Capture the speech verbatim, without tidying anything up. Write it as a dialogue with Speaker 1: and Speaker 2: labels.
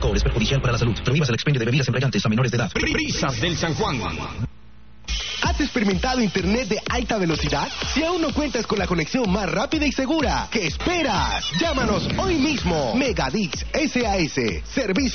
Speaker 1: alcohol es perjudicial para la salud. Prohíbas el expendio de bebidas embriagantes a menores de edad.
Speaker 2: Brisas del San Juan.
Speaker 3: ¿Has experimentado internet de alta velocidad? Si aún no cuentas con la conexión más rápida y segura, ¿qué esperas? Llámanos hoy mismo. Megadix S A S. Servicio